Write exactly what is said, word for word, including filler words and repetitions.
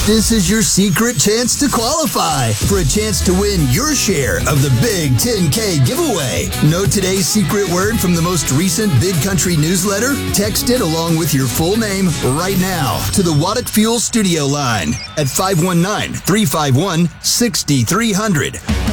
This is your secret chance to qualify for a chance to win your share of the Big ten K giveaway. Know today's secret word from the most recent Big Country newsletter? Text it along with your full name right now to the Waddick Fuel studio line at five one nine, three five one, six three zero zero.